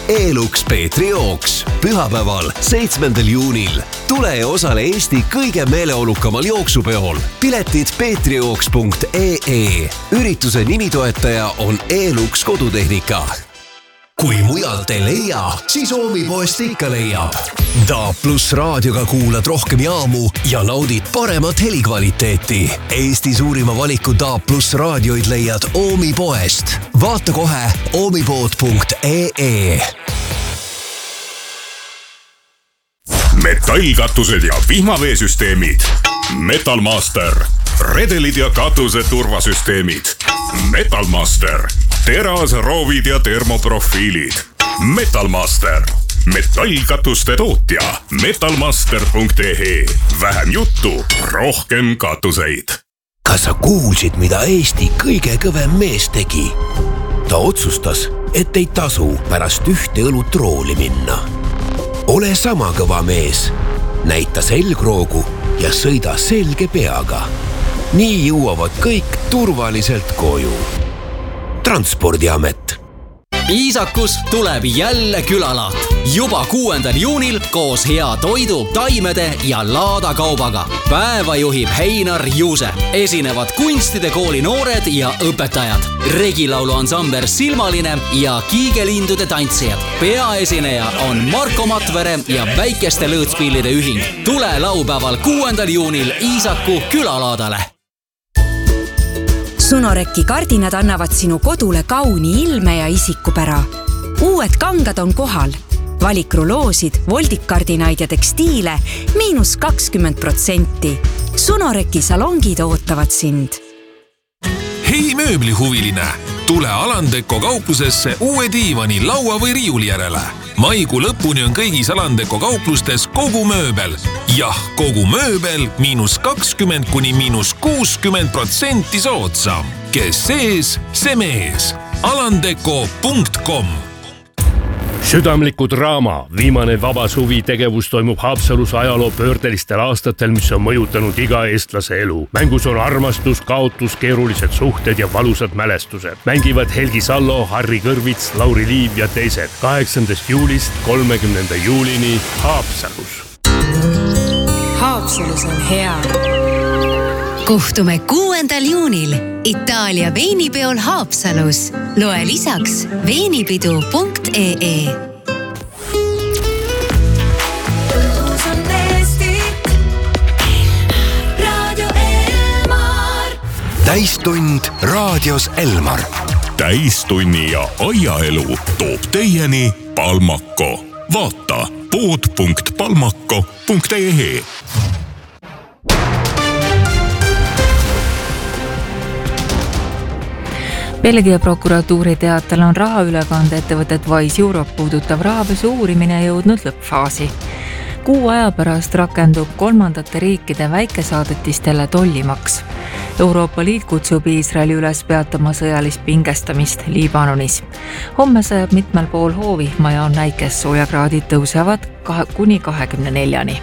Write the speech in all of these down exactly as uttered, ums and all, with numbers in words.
Elux Peetri jooks. Pühapäeval, seitsmendal juunil. Tule ja osale Eesti kõige meeleolukamal jooksupeol. Piletid peetrijooks punkt ee. Ürituse nimitoetaja on Elux kodutehnika. Kui mujalt ei leia, siis Oomipoest ikka leiab. Da Plus raadioga kuulad rohkem jaamu ja naudid paremat helikvaliteeti. Eesti suurima valiku Da Plus raadioid leiad Oomipoest. Vaata kohe oomipood punkt ee. Metallkatused ja vihmaveesüsteemid. Metalmaster. Redelid ja katuse turvasüsteemid. Metalmaster. Teras, roovid ja termoprofiilid. Metalmaster. Metallkatuste tootja. metalmaster punkt ee. Vähem juttu, rohkem katuseid. Kas sa kuulsid, mida Eesti kõige kõvem mees tegi? Ta otsustas, et ei tasu pärast ühte õlut rooli minna. Ole sama kõva mees. Näita selgroogu ja sõida selge peaga. Nii jõuavad kõik turvaliselt koju. Transpordiamet. Iisakus tuleb jälle külalaat. Juba kuuendal juunil koos hea toidu, taimede ja laadakaubaga. Päeva juhib Heinar Juuse. Esinevad kunstide kooli noored ja õpetajad. Regilaulu ansamber Silmaline ja kiigelindude tantsijad. Peaesineja on Marko Matvere ja Väikeste lõõtspillide ühing. Tule laupäeval kuuendal juunil Iisaku külalaadale. Sunorekki kardinad annavad sinu kodule kauni ilme ja isikupära. Uued kangad on kohal. Valik ruloosid, voldikkardinaid ja tekstiile miinus kakskümmend protsenti. Sunorekki salongid ootavad sind. Hei mööblihuviline! Tule Alandeko kauplusesse uue diivani, laua või riiuli järele. Maikuu lõpuni on kõigis Alandeko kauplustes kogu mööbel. Jah, kogu mööbel miinus kakskümmend kuni miinus kuuskümmend protsenti soodsam. Kes sees, see mees. alandeko punkt com. Südamliku draama viimane vabasuvi tegevus toimub Haapsalus ajaloo pöördelistel aastatel, mis on mõjutanud iga eestlase elu. Mängus on armastus, kaotus, keerulised suhted ja valusad mälestused. Mängivad Helgi Sallo, Harri Kõrvits, Lauri Liiv ja teised. kaheksandast juulist kolmekümnenda juulini Haapsalus. Haapsalus on hea. Kohtume kuuendal juunil Itaalia veinipeol Haapsalus. Loe lisaks veinipidu punkt ee. Täistund raadios Elmar. Täistunni ja aiaelu toob teieni Palmako. Vaata pood punkt palmako punkt ee. Belgia prokuratuuri teatel on rahaülekande ettevõtet Wise Europe puudutav rahapesu uurimine jõudnud lõppfaasi. Kuu aja pärast rakendub kolmandate riikide väikesaadetistele tollimaks. Euroopa Liit kutsub Iisraeli üles peatama sõjalist pingestamist Liibanonis. Homme sajab mitmel pool hoovihma ja on näikes, soojakraadid tõusevad kuni kahekümne neljani.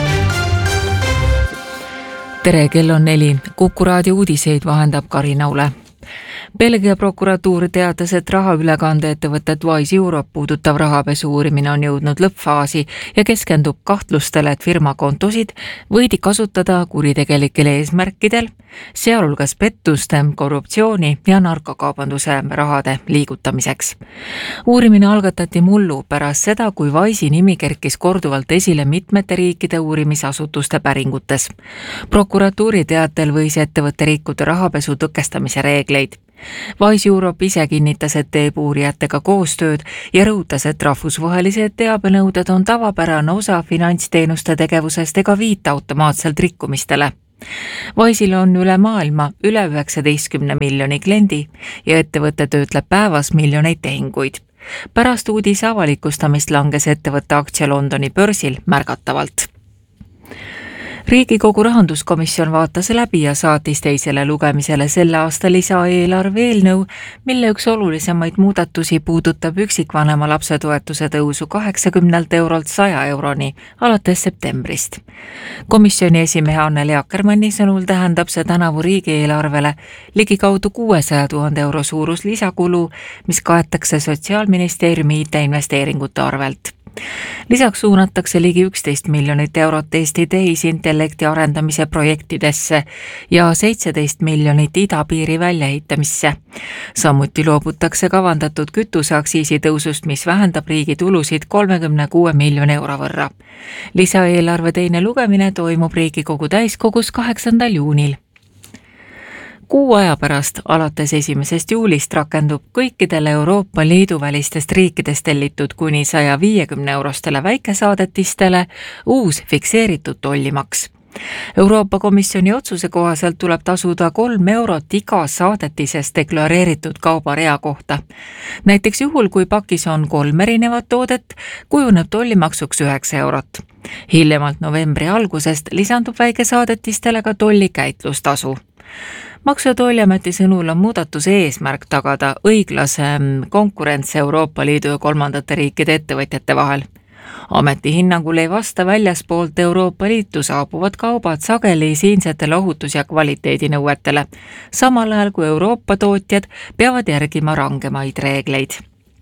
Tere, kell on neli. Kuku raadio uudiseid vahendab Karina Ule. Belgia prokuratuur teatas, et rahaülekande ettevõtet Wise Europe puudutav rahapesu uurimine on jõudnud lõppfaasi ja keskendub kahtlustele, et firma kontosid võidi kasutada kuritegelikel eesmärkidel, sealhulgas pettuste, korruptsiooni ja narkokaubanduse rahade liigutamiseks. Uurimine algatati mullu pärast seda, kui Wise'i nimi kerkis korduvalt esile mitmete riikide uurimisasutuste päringutes. Prokuratuuri teatel võis ettevõtte rikkuda rahapesu tõkestamise reegleid. Wise Europe ise kinnitas, et teeb uurijatega koostööd ja rõhutas, et rahvusvahelised teabenõuded on tavapärane osa finantsteenuste tegevusest ega viita automaatselt rikkumistele. Wise'il on üle maailma üle üheksateistkümne miljoni kliendi ja ettevõte töötleb päevas miljoneid tehinguid. Pärast uudise avalikustamist langes ettevõtte aktsia Londoni börsil märgatavalt. Riigikogu rahanduskomisjon vaatas läbi ja saatis teisele lugemisele selle aasta lisaeelarve eelnõu, mille üks olulisemaid muudatusi puudutab üksikvanema lapsetoetuse tõusu kaheksakümnelt eurolt saja euroni alates septembrist. Komisjoni esimehe Anneli Akkermanni sõnul tähendab see tänavu riigieelarvele ligikaudu kuuesaja tuhande euro suurus lisakulu, mis kaetakse Sotsiaalministeeriumi I T-investeeringute arvelt. Lisaks suunatakse ligi üksteist miljonit eurot Eesti tehisintellekti arendamise projektidesse ja seitseteist miljonit idapiiri väljahitamisse. Samuti loobutakse kavandatud kütuseaktsiisi tõusust, mis vähendab riigi tulusid kolmekümne kuue miljoni euro võrra. Lisaeelarve teine lugemine toimub Riigikogu täiskogus kaheksandal juunil. Kuu aja pärast alates esimesest juulist rakendub kõikidele Euroopa Liidu välistest riikidest tellitud kuni saja viiekümne eurostele väikesaadetistele uus fikseeritud tollimaks. Euroopa Komisjoni otsuse kohaselt tuleb tasuda kolm eurot iga saadetises deklareeritud kaubarea kohta. Näiteks juhul, kui pakis on kolm erinevat toodet, kujuneb tollimaksuks üheksa eurot. Hiljemalt novembri algusest lisandub väikesaadetistele ka tollikäitlustasu. Maksu- ja Tolliameti sõnul on muudatuse eesmärk tagada õiglasem konkurents Euroopa Liidu ja kolmandate riikide ettevõtjate vahel. Ameti hinnangul ei vasta väljaspoolt Euroopa Liitu saabuvad kaubad sageli siinsetele ohutus- ja kvaliteedinõuetele, samal ajal kui Euroopa tootjad peavad järgima rangemaid reegleid.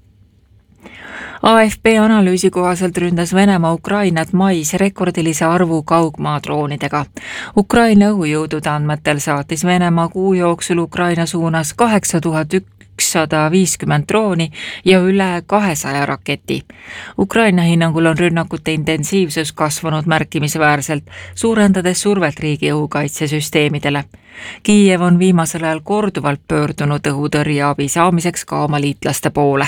A F P analüüsi kohaselt ründas Venemaa Ukrainat mais rekordilise arvu kaugmaadroonidega. Ukraina õhujõudude andmetel saatis Venemaa kuu jooksul Ukraina suunas kaheksa tuhat ükssada viiskümmend drooni ja üle kahesaja raketi. Ukraina hinnangul on rünnakute intensiivsus kasvanud märkimisväärselt, suurendades survet riigi õhukaitsesüsteemidele. Kiiev on viimasel ajal korduvalt pöördunud õhutõrjeabi saamiseks ka oma liitlaste poole.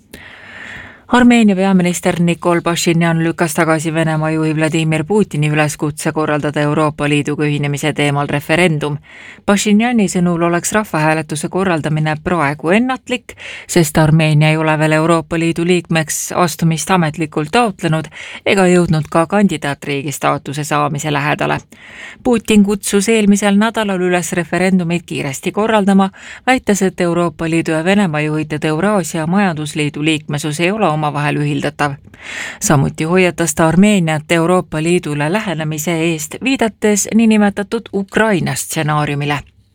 Armeenia peaminister Nikol Pashinyan lükkas tagasi Venemaa juhi Vladimir Putini üleskutse korraldada Euroopa Liiduga ühinemise teemal referendum. Pashinyani sõnul oleks rahvahääletuse korraldamine praegu ennatlik, sest Armeenia ei ole veel Euroopa Liidu liikmeks astumist ametlikult taotlenud ega jõudnud ka kandidaatriigi staatuse saamise lähedale. Putin kutsus eelmisel nädalal üles referendumit kiiresti korraldama, väites, et Euroopa Liidu ja Venemaa juhitud Euraasia majandusliidu liikmesus ei ole omavahel ühildatav. Samuti hoiatas ta Armeeniat Euroopa Liidule lähenemise eest, viidates niinimetatud Ukraina stsenaariumile.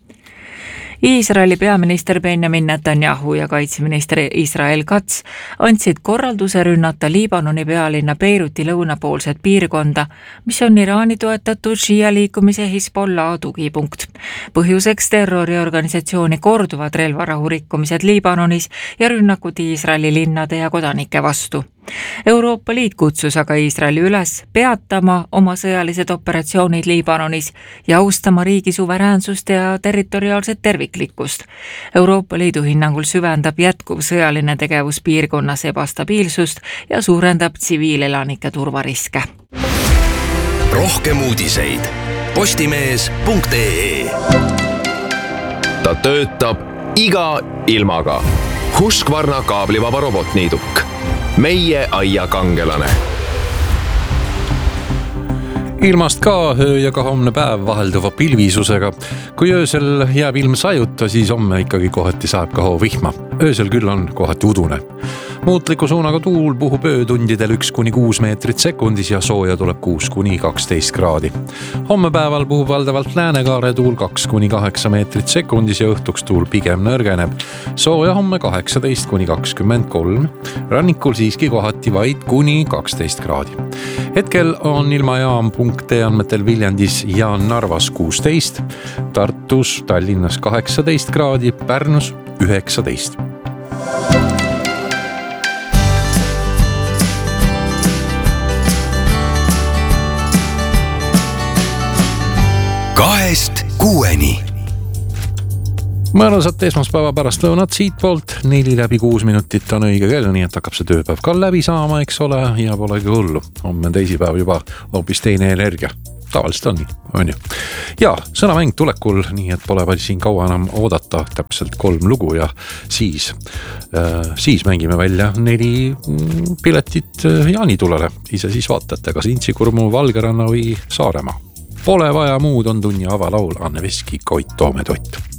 Iisraeli peaminister Benjamin Netanyahu ja kaitseminister Israel Katz andsid korralduse rünnata Liibanoni pealinna Beiruti lõunapoolset piirkonda, mis on Iraani toetatud Shia liikumise Hezbollah tugipunkt. Põhjuseks terroriorganisatsiooni korduvad relvarahu rikkumised Liibanonis ja rünnakud Iisraeli linnade ja kodanike vastu. Euroopa Liit kutsus aga Iisraeli üles peatama oma sõjalised operatsioonid Liibanonis ja austama riigi suveräänsust ja territoriaalset terviklikkust. Euroopa Liidu hinnangul süvendab jätkuv sõjaline tegevus piirkonnas ebastabiilsust ja suurendab tsiviilelanike turvariske. Rohkem uudiseid postimees punkt ee. Ta töötab iga ilmaga. Husqvarna kaablivaba robotniiduk. Meie aia kangelane. Ilmast ka öö ja ka homne päev vahelduva pilvisusega. Kui öösel jääb ilm sajuta, siis homme ikkagi kohati saab ka hoo vihma. Öösel küll on kohati udune. Muutliku suunaga tuul puhub öötundidel üks kuni kuus meetrit sekundis ja sooja tuleb kuus kuni kaksteist kraadi. Homme päeval puhub valdavalt läänekaare tuul kaks kuni kaheksa meetrit sekundis ja õhtuks tuul pigem nõrgeneb. Sooja homme kaheksateist kuni kakskümmend kolm, rannikul siiski kohati vaid kuni kaksteist kraadi. Hetkel on ilmajaam punkt ee andmetel Viljandis ja Narvas kuusteist, Tartus, Tallinnas kaheksateist kraadi, Pärnus üheksateist. Kahest kuueni. Mõnusat esmaspäeva pärast lõunat siit poolt, neli läbi kuus minutit on õige kell, nii et hakkab see tööpäev ka läbi saama, eks ole, ja polegi hullu. Homme teisipäev juba hoopis teine energia. Tavaliselt on nii, on ju. Ja sõnamäng tulekul, nii et pole vaid siin kaua enam oodata, täpselt kolm lugu ja siis, äh, siis mängime välja neli piletit jaanitulele. Ise siis vaatate, kas Intsikurmu, Valgeranna või Saaremaa. Pole vaja muud, on tunni avalaul, Anne Veski, Koit Toome Tott.